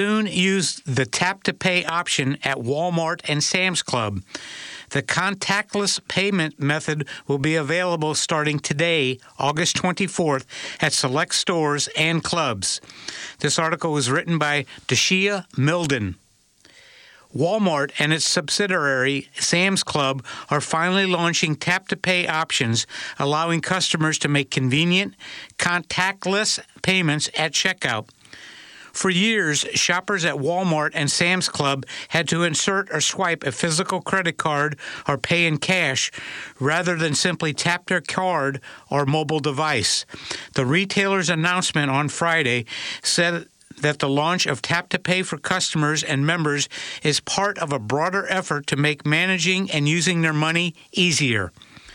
soon use the tap-to-pay option at Walmart and Sam's Club. The contactless payment method will be available starting today, August 24th, at select stores and clubs. This article was written by Deshia Milden. Walmart and its subsidiary, Sam's Club, are finally launching tap-to-pay options, allowing customers to make convenient, contactless payments at checkout. For years, shoppers at Walmart and Sam's Club had to insert or swipe a physical credit card or pay in cash rather than simply tap their card or mobile device. The retailer's announcement on Friday said that the launch of Tap to Pay for customers and members is part of a broader effort to make managing and using their money easier.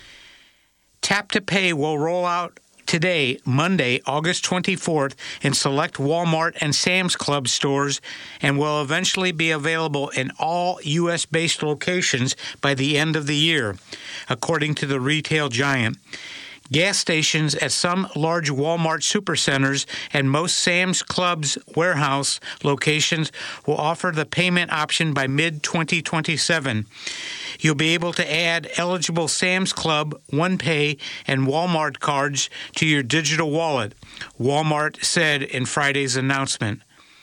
Tap to Pay will roll out today, Monday, August 24th, in select Walmart and Sam's Club stores and will eventually be available in all U.S.-based locations by the end of the year, according to the retail giant. Gas stations at some large Walmart supercenters and most Sam's Club's warehouse locations will offer the payment option by mid-2027. You'll be able to add eligible Sam's Club, OnePay, and Walmart cards to your digital wallet, Walmart said in Friday's announcement.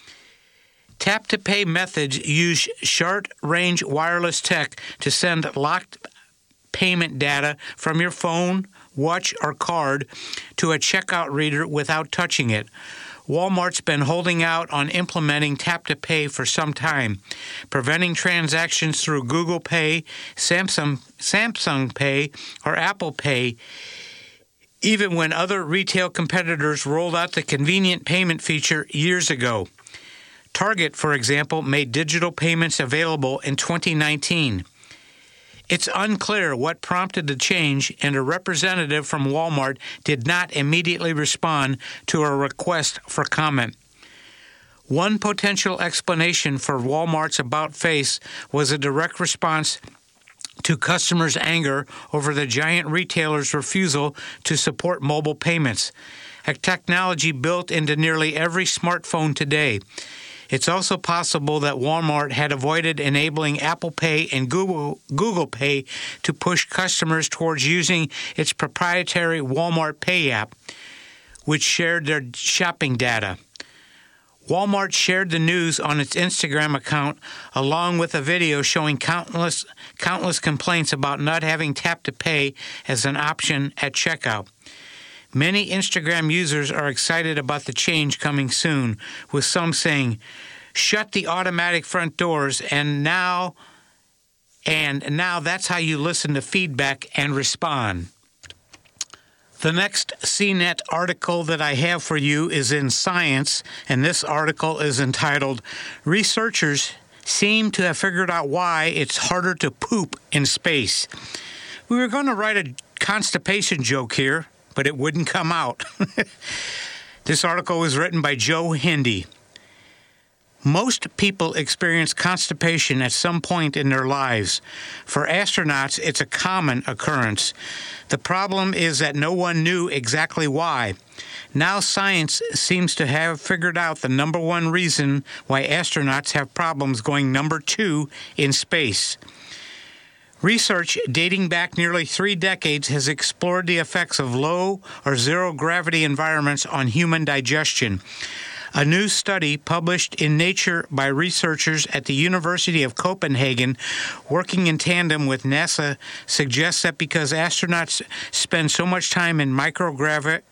Tap-to-pay methods use short-range wireless tech to send locked payment data from your phone, watch, or card to a checkout reader without touching it. Walmart's been holding out on implementing Tap to Pay for some time, preventing transactions through Google Pay, Samsung Pay, or Apple Pay, even when other retail competitors rolled out the convenient payment feature years ago. Target, for example, made digital payments available in 2019. It's unclear what prompted the change, and a representative from Walmart did not immediately respond to a request for comment. One potential explanation for Walmart's about-face was a direct response to customers' anger over the giant retailer's refusal to support mobile payments, a technology built into nearly every smartphone today. It's also possible that Walmart had avoided enabling Apple Pay and Google Pay to push customers towards using its proprietary Walmart Pay app, which shared their shopping data. Walmart shared the news on its Instagram account, along with a video showing countless complaints about not having Tap to Pay as an option at checkout. Many Instagram users are excited about the change coming soon, with some saying, "Shut the automatic front doors, and now that's how you listen to feedback and respond." The next CNET article that I have for you is in Science, and this article is entitled, "Researchers Seem to Have Figured Out Why It's Harder to Poop in Space." We were going to write a constipation joke here, but it wouldn't come out. This article was written by Joe Hindy. Most people experience constipation at some point in their lives. For astronauts, it's a common occurrence. The problem is that no one knew exactly why. Now science seems to have figured out the number one reason why astronauts have problems going number 2 in space. Research dating back nearly 3 decades has explored the effects of low or zero gravity environments on human digestion. A new study published in Nature by researchers at the University of Copenhagen, working in tandem with NASA, suggests that because astronauts spend so much time in microgravity,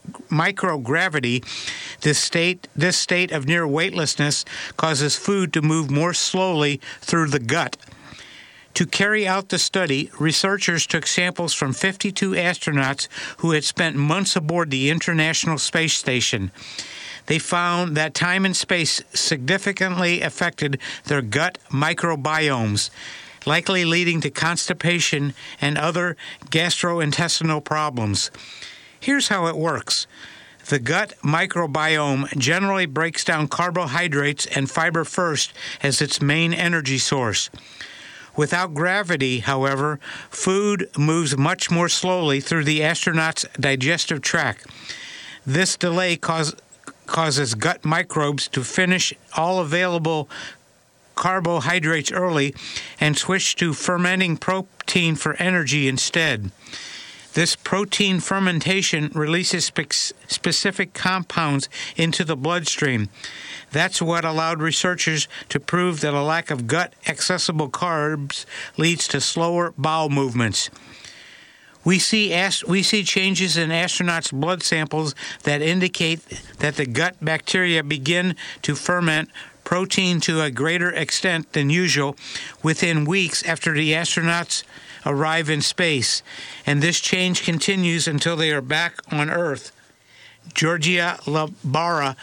this state of near weightlessness causes food to move more slowly through the gut. To carry out the study, researchers took samples from 52 astronauts who had spent months aboard the International Space Station. They found that time in space significantly affected their gut microbiomes, likely leading to constipation and other gastrointestinal problems. Here's how it works. The gut microbiome generally breaks down carbohydrates and fiber first as its main energy source. Without gravity, however, food moves much more slowly through the astronaut's digestive tract. This delay causes gut microbes to finish all available carbohydrates early and switch to fermenting protein for energy instead. This protein fermentation releases specific compounds into the bloodstream. That's what allowed researchers to prove that a lack of gut-accessible carbs leads to slower bowel movements. We see changes in astronauts' blood samples that indicate that the gut bacteria begin to ferment protein to a greater extent than usual within weeks after the astronauts arrive in space, and this change continues until they are back on Earth. Georgia Barbara,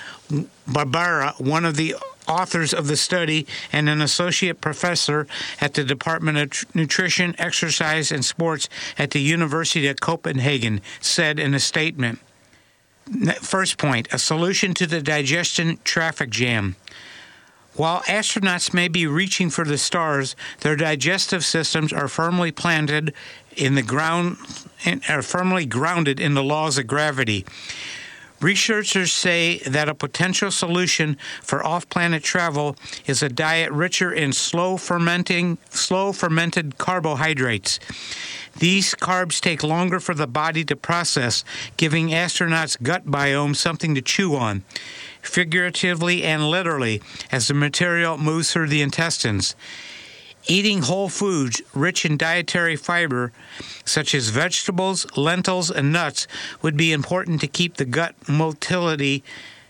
one of the authors of the study and an associate professor at the Department of Nutrition, Exercise, and Sports at the University of Copenhagen, said in a statement. First point, a solution to the digestion traffic jam. While astronauts may be reaching for the stars, their digestive systems are firmly planted in the ground and are firmly grounded in the laws of gravity. Researchers say that a potential solution for off-planet travel is a diet richer in slow fermented carbohydrates. These carbs take longer for the body to process, giving astronauts' gut biome something to chew on, figuratively and literally, as the material moves through the intestines. Eating whole foods rich in dietary fiber, such as vegetables, lentils, and nuts, would be important to keep the gut motility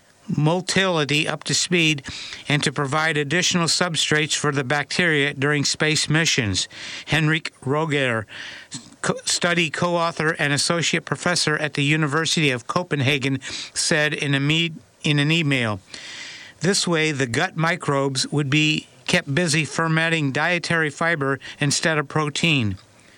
up to speed and to provide additional substrates for the bacteria during space missions. Henrik Roger, study co-author and associate professor at the University of Copenhagen, said in an email. This way, the gut microbes would be kept busy fermenting dietary fiber instead of protein.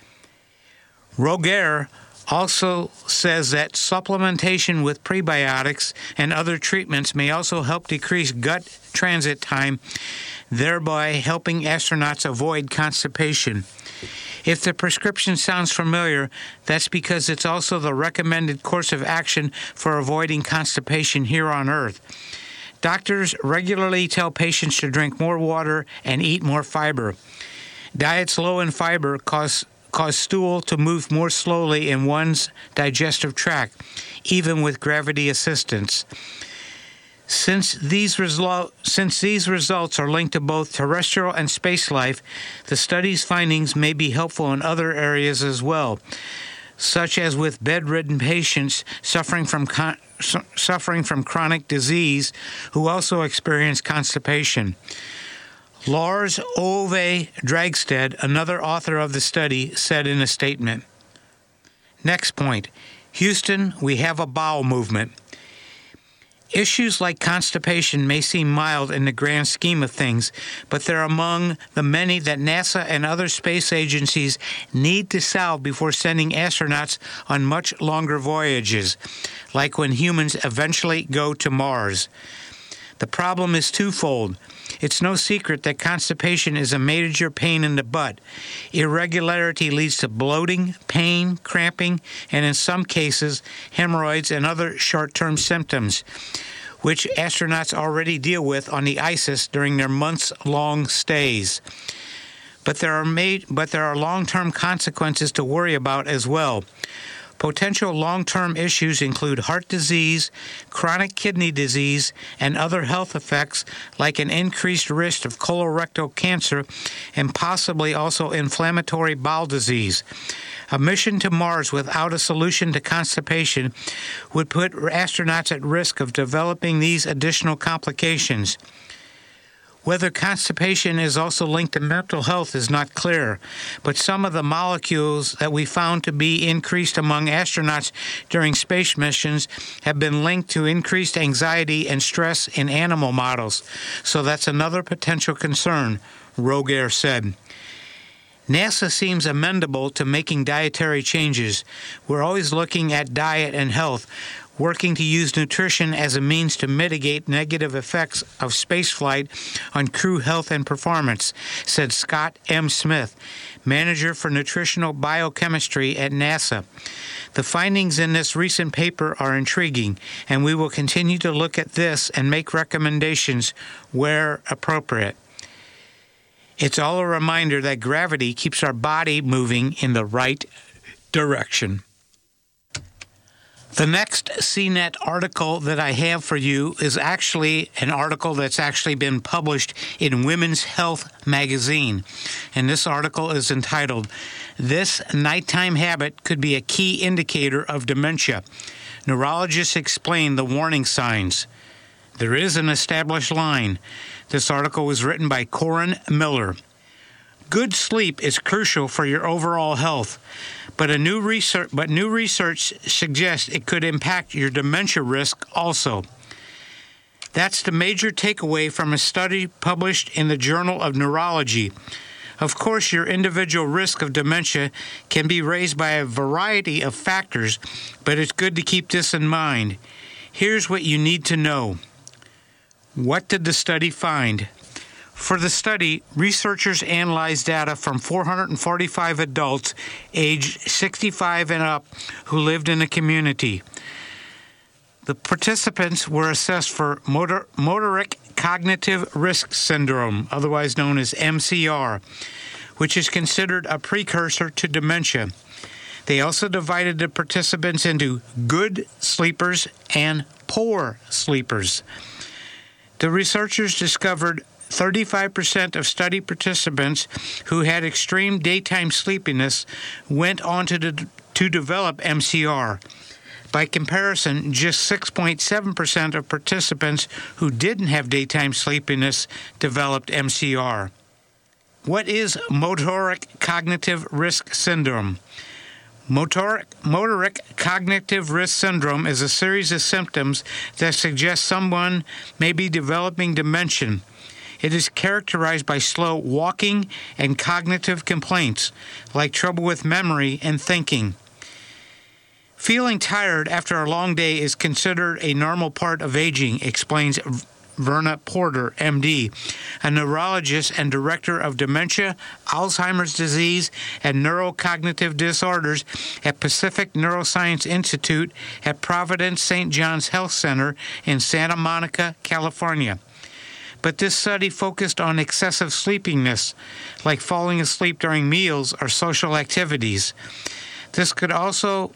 Roger also says that supplementation with prebiotics and other treatments may also help decrease gut transit time, thereby helping astronauts avoid constipation. If the prescription sounds familiar, that's because it's also the recommended course of action for avoiding constipation here on Earth. Doctors regularly tell patients to drink more water and eat more fiber. Diets low in fiber cause stool to move more slowly in one's digestive tract, even with gravity assistance. Since these results are linked to both terrestrial and space life, the study's findings may be helpful in other areas as well, such as with bedridden patients suffering from chronic disease who also experience constipation. Lars Ove Dragstedt, another author of the study, said in a statement. Next point. Houston, we have a bowel movement. Issues like constipation may seem mild in the grand scheme of things, but they're among the many that NASA and other space agencies need to solve before sending astronauts on much longer voyages, like when humans eventually go to Mars. The problem is twofold. It's no secret that constipation is a major pain in the butt. Irregularity leads to bloating, pain, cramping, and in some cases, hemorrhoids and other short-term symptoms, which astronauts already deal with on the ISS during their months-long stays. But there are long-term consequences to worry about as well. Potential long-term issues include heart disease, chronic kidney disease, and other health effects like an increased risk of colorectal cancer and possibly also inflammatory bowel disease. A mission to Mars without a solution to constipation would put astronauts at risk of developing these additional complications. Whether constipation is also linked to mental health is not clear, but some of the molecules that we found to be increased among astronauts during space missions have been linked to increased anxiety and stress in animal models, so that's another potential concern, Roger said. NASA seems amenable to making dietary changes. We're always looking at diet and health. working to use nutrition as a means to mitigate negative effects of spaceflight on crew health and performance, said Scott M. Smith, manager for nutritional biochemistry at NASA. The findings in this recent paper are intriguing, and we will continue to look at this and make recommendations where appropriate. It's all a reminder that gravity keeps our body moving in the right direction. The next CNET article that I have for you is actually an article that's actually been published in Women's Health magazine. And this article is entitled, "This Nighttime Habit Could Be a Key Indicator of Dementia. Neurologists Explain the Warning Signs." There is an established line. This article was written by Corin Miller. Good sleep is crucial for your overall health, but new research suggests it could impact your dementia risk also. That's the major takeaway from a study published in the Journal of Neurology. Of course, your individual risk of dementia can be raised by a variety of factors, but it's good to keep this in mind. Here's what you need to know. What did the study find? For the study, researchers analyzed data from 445 adults aged 65 and up who lived in the community. The participants were assessed for motoric cognitive risk syndrome, otherwise known as MCR, which is considered a precursor to dementia. They also divided the participants into good sleepers and poor sleepers. The researchers discovered 35% of study participants who had extreme daytime sleepiness went on to develop MCR. By comparison, just 6.7% of participants who didn't have daytime sleepiness developed MCR. What is motoric cognitive risk syndrome? Motoric cognitive risk syndrome is a series of symptoms that suggest someone may be developing dementia. It is characterized by slow walking and cognitive complaints, like trouble with memory and thinking. Feeling tired after a long day is considered a normal part of aging, explains Verna Porter, MD, a neurologist and director of dementia, Alzheimer's disease, and neurocognitive disorders at Pacific Neuroscience Institute at Providence St. John's Health Center in Santa Monica, California. But this study focused on excessive sleepiness, like falling asleep during meals or social activities. This could also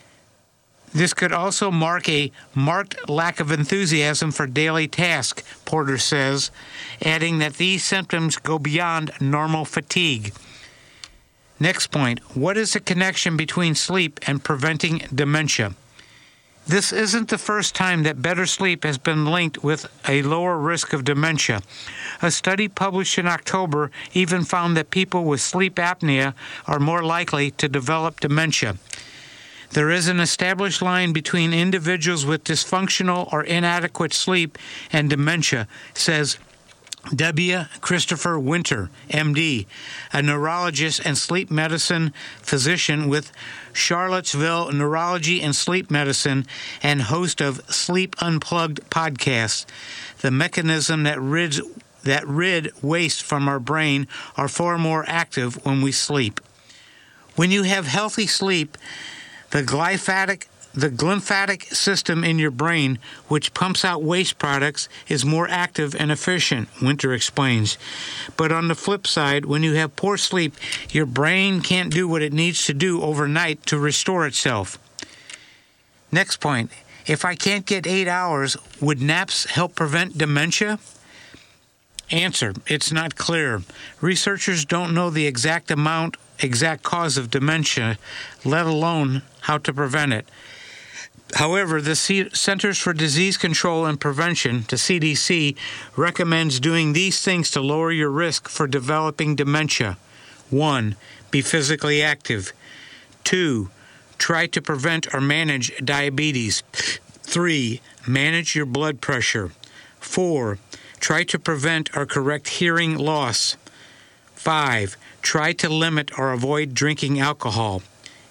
mark a marked lack of enthusiasm for daily tasks, Porter says, adding that these symptoms go beyond normal fatigue. Next point, what is the connection between sleep and preventing dementia? This isn't the first time that better sleep has been linked with a lower risk of dementia. A study published in October even found that people with sleep apnea are more likely to develop dementia. There is an established line between individuals with dysfunctional or inadequate sleep and dementia, says W. Christopher Winter, MD, a neurologist and sleep medicine physician with Charlottesville Neurology and Sleep Medicine and host of Sleep Unplugged podcast. The mechanism that rid waste from our brain are far more active when we sleep. When you have healthy sleep, the glymphatic system in your brain, which pumps out waste products, is more active and efficient, Winter explains. But on the flip side, when you have poor sleep, your brain can't do what it needs to do overnight to restore itself. Next point, if I can't get 8 hours, would naps help prevent dementia? Answer, it's not clear. Researchers don't know the exact cause of dementia, let alone how to prevent it. However, the Centers for Disease Control and Prevention, the CDC, recommends doing these things to lower your risk for developing dementia. 1. Be physically active. 2. Try to prevent or manage diabetes. 3. Manage your blood pressure. 4. Try to prevent or correct hearing loss. 5. Try to limit or avoid drinking alcohol.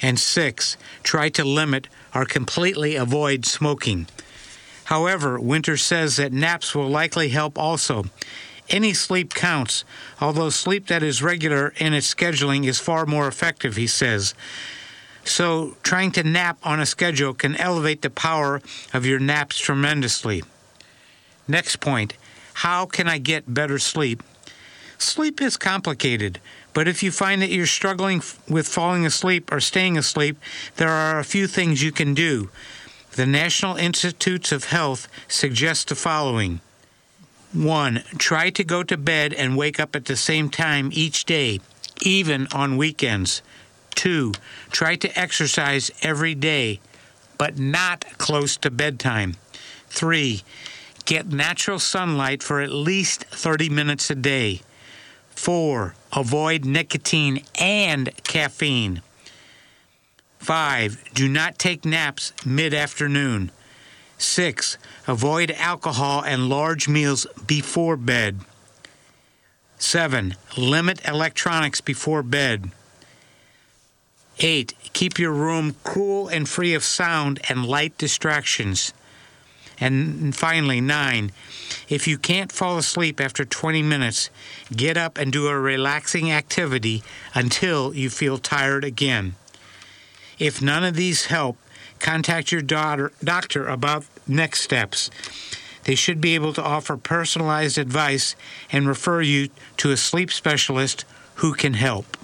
And 6, try to limit or completely avoid smoking. However, Winter says that naps will likely help also. Any sleep counts, although sleep that is regular in its scheduling is far more effective, he says. So, trying to nap on a schedule can elevate the power of your naps tremendously. Next point, how can I get better sleep? Sleep is complicated, but if you find that you're struggling with falling asleep or staying asleep, there are a few things you can do. The National Institutes of Health suggest the following. 1. Try to go to bed and wake up at the same time each day, even on weekends. 2. Try to exercise every day, but not close to bedtime. 3. Get natural sunlight for at least 30 minutes a day. 4. Avoid nicotine and caffeine. 5. Do not take naps mid-afternoon. 6. Avoid alcohol and large meals before bed. 7. Limit electronics before bed. 8. Keep your room cool and free of sound and light distractions. And finally, 9. If you can't fall asleep after 20 minutes, get up and do a relaxing activity until you feel tired again. If none of these help, contact your doctor about next steps. They should be able to offer personalized advice and refer you to a sleep specialist who can help.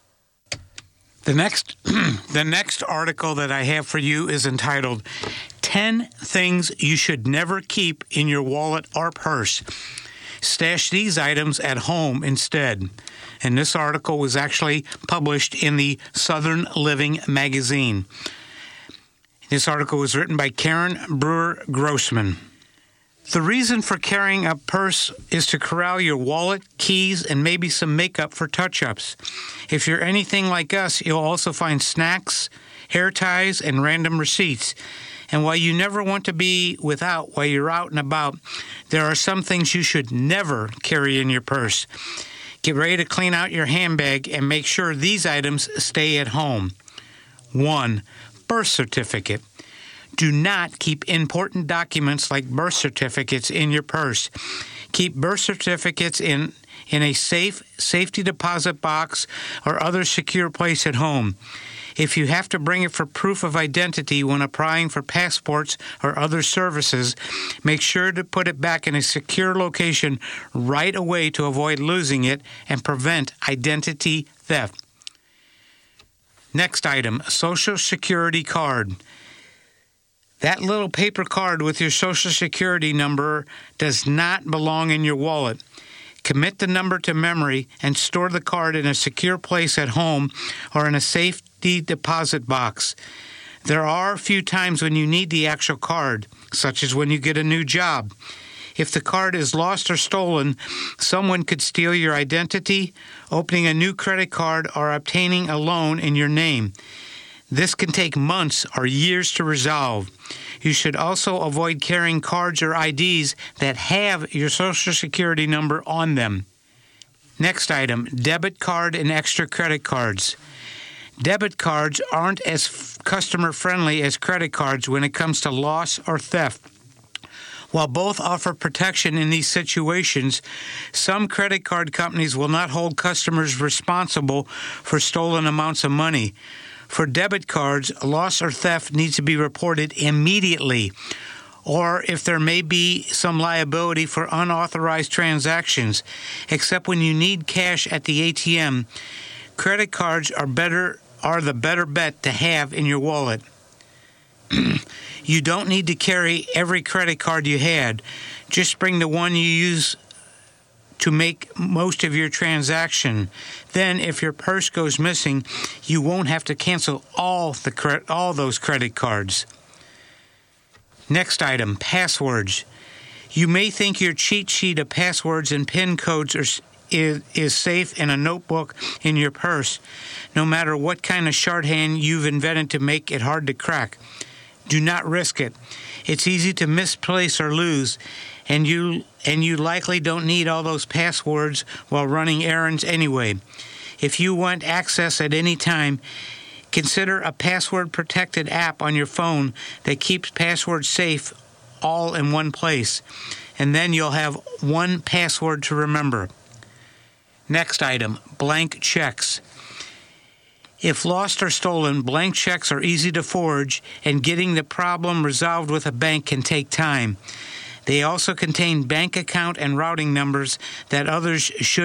The next article that I have for you is entitled 10 Things You Should Never Keep in Your Wallet or Purse. Stash these items at home instead. And this article was actually published in the Southern Living magazine. This article was written by Karen Brewer Grossman. The reason for carrying a purse is to corral your wallet, keys, and maybe some makeup for touch-ups. If you're anything like us, you'll also find snacks, hair ties, and random receipts. And while you never want to be without while you're out and about, there are some things you should never carry in your purse. Get ready to clean out your handbag and make sure these items stay at home. 1. Birth certificate. Do not keep important documents like birth certificates in your purse. Keep birth certificates in a safe safety deposit box or other secure place at home. If you have to bring it for proof of identity when applying for passports or other services, make sure to put it back in a secure location right away to avoid losing it and prevent identity theft. Next item, Social Security card. That little paper card with your Social Security number does not belong in your wallet. Commit the number to memory and store the card in a secure place at home or in a safety deposit box. There are a few times when you need the actual card, such as when you get a new job. If the card is lost or stolen, someone could steal your identity, opening a new credit card, or obtaining a loan in your name. This can take months or years to resolve. You should also avoid carrying cards or IDs that have your Social Security number on them. Next item, debit card and extra credit cards. Debit cards aren't as customer-friendly as credit cards when it comes to loss or theft. While both offer protection in these situations, some credit card companies will not hold customers responsible for stolen amounts of money. For debit cards, loss or theft needs to be reported immediately, or if there may be some liability for unauthorized transactions, except when you need cash at the ATM. Credit cards are the better bet to have in your wallet. You don't need to carry every credit card you had. Just bring the one you use to make most of your transaction. Then, if your purse goes missing, you won't have to cancel all those credit cards. Next item, passwords. You may think your cheat sheet of passwords and PIN codes is safe in a notebook in your purse, no matter what kind of shorthand you've invented to make it hard to crack. Do not risk it. It's easy to misplace or lose, and you likely don't need all those passwords while running errands anyway. If you want access at any time, Consider a password-protected app on your phone that keeps passwords safe all in one place, and then you'll have one password to remember. Next item, blank checks. If lost or stolen, blank checks are easy to forge, and getting the problem resolved with a bank can take time. They also contain bank account and routing numbers that others should